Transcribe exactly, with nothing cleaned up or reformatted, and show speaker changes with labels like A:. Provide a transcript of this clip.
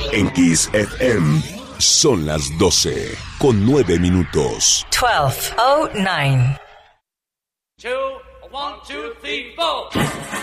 A: En Kiss F M son las doce con nueve minutos.
B: doce oh nueve.
C: Two, one, two, three, four.